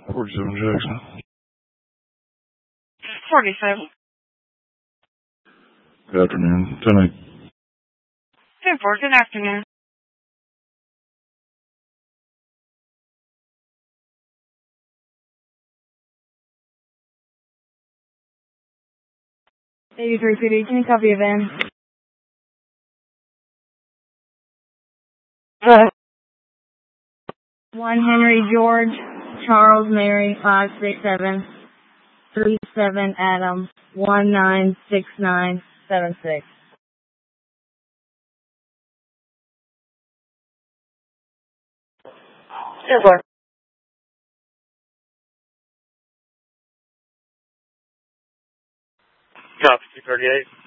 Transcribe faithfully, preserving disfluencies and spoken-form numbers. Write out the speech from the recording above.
forty-seven Jackson. forty-seven. Good afternoon. ten eight. ten four, good afternoon. eighty-three fifty, can you copy a van? What? one Henry George, Charles Mary, five six seven, three seven Adam, one nine six nine seven six. ten four. Copy, two thirty-eight.